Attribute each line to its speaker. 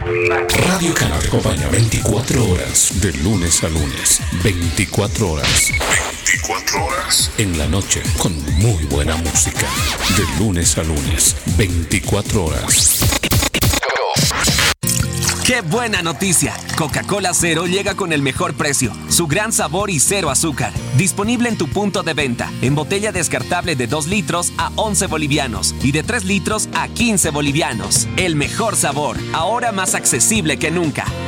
Speaker 1: Radio Cana te acompaña 24 horas, de lunes a lunes. 24 horas. 24 horas. En la noche, con muy buena música. De lunes a lunes. 24 horas.
Speaker 2: ¡Qué buena noticia! Coca-Cola Cero llega con el mejor precio, su gran sabor y cero azúcar. Disponible en tu punto de venta, en botella descartable de 2 litros a 11 bolivianos y de 3 litros a 15 bolivianos. El mejor sabor, ahora más accesible que nunca.